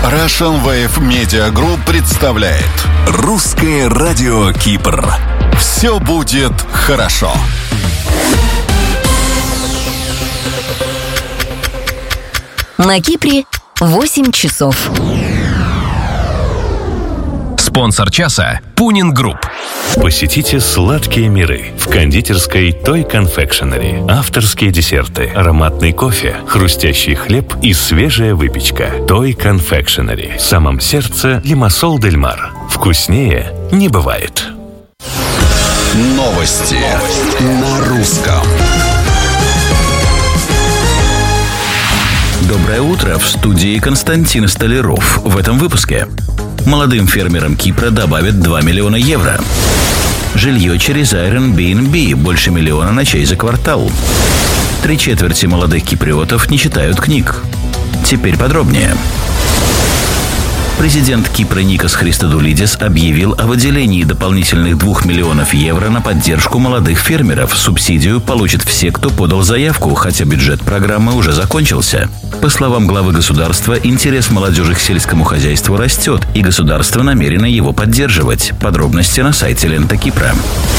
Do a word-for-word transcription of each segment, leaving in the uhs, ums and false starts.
Russian Wave Media Group представляет Русское радио Кипр. Все будет хорошо. На Кипре восемь часов. Спонсор часа – Пунин Групп. Посетите сладкие миры в кондитерской Той Confectionery. Авторские десерты, ароматный кофе, хрустящий хлеб и свежая выпечка. Той Confectionery. В самом сердце Лимассол дель Мар. Вкуснее не бывает. Новости на русском. Доброе утро, в студии Константин Столяров. В этом выпуске. Молодым фермерам Кипра добавят два миллиона евро. Жилье через Airbnb больше миллиона ночей за квартал. Три четверти молодых киприотов не читают книг. Теперь подробнее. Президент Кипра Никос Христодулидис объявил о выделении дополнительных двух миллионов евро на поддержку молодых фермеров. Субсидию получат все, кто подал заявку, хотя бюджет программы уже закончился. По словам главы государства, интерес молодежи к сельскому хозяйству растет, и государство намерено его поддерживать. Подробности на сайте Лента Кипра.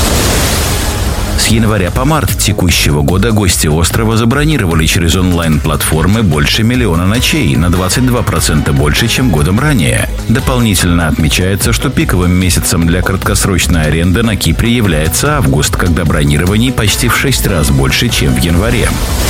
С января по март текущего года гости острова забронировали через онлайн-платформы больше миллиона ночей, на двадцать два процента больше, чем годом ранее. Дополнительно отмечается, что пиковым месяцем для краткосрочной аренды на Кипре является август, когда бронирований почти в шесть раз больше, чем в январе.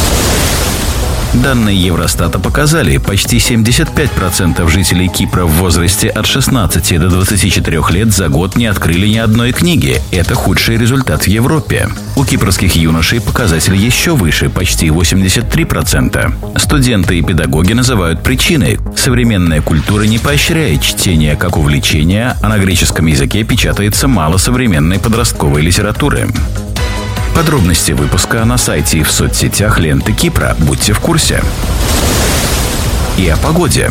Данные Евростата показали, почти семьдесят пять процентов жителей Кипра в возрасте от шестнадцати до двадцати четырёх лет за год не открыли ни одной книги. Это худший результат в Европе. У кипрских юношей показатель еще выше, почти восемьдесят три процента. Студенты и педагоги называют причины. Современная культура не поощряет чтение как увлечение, а на греческом языке печатается мало современной подростковой литературы. Подробности выпуска на сайте и в соцсетях Ленты Кипра. Будьте в курсе. И о погоде.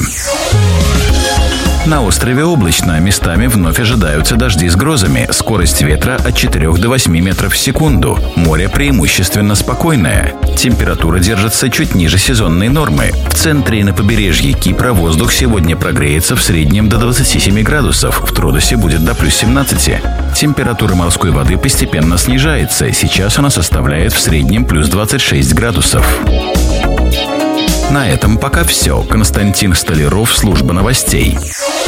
На острове облачно, местами вновь ожидаются дожди с грозами. Скорость ветра от четырёх до восьми метров в секунду. Море преимущественно спокойное. Температура держится чуть ниже сезонной нормы. В центре и на побережье Кипра воздух сегодня прогреется в среднем до двадцати семи градусов. В Тродосе будет до плюс семнадцати. Температура морской воды постепенно снижается. Сейчас она составляет в среднем плюс двадцать шесть градусов. На этом пока все. Константин Столяров, служба новостей.